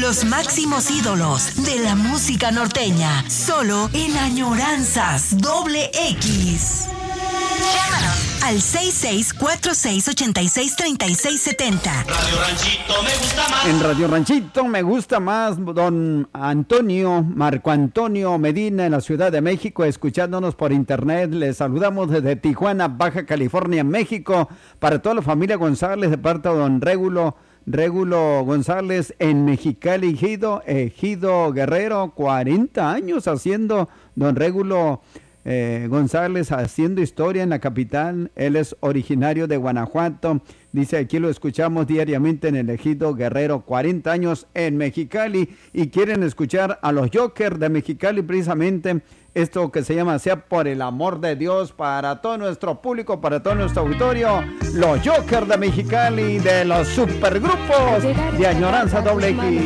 Los máximos ídolos de la música norteña, solo en Añoranzas XX. Llámanos al 6646863670. Radio Ranchito me gusta más. En Radio Ranchito me gusta más, don Marco Antonio Medina, en la Ciudad de México, escuchándonos por internet. Les saludamos desde Tijuana, Baja California, México, para toda la familia González, de parte de don Régulo González en Mexicali, Ejido Guerrero, 40 años haciendo don Régulo González, haciendo historia en la capital. Él es originario de Guanajuato. Dice, aquí lo escuchamos diariamente en el Ejido Guerrero, 40 años en Mexicali, y quieren escuchar a los Jokers de Mexicali, precisamente esto que se llama Sea por el amor de Dios, para todo nuestro público, para todo nuestro auditorio. Los Jokers de Mexicali, de los supergrupos de Añoranza XX.